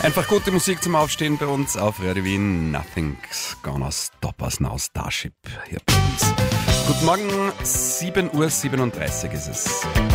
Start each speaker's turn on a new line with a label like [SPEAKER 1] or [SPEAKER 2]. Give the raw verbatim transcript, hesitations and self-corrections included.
[SPEAKER 1] Einfach gute Musik zum Aufstehen bei uns auf Radio Wien. Nothing's gonna stop us now, Starship hier bei uns. Guten Morgen, sieben Uhr siebenunddreißig ist es.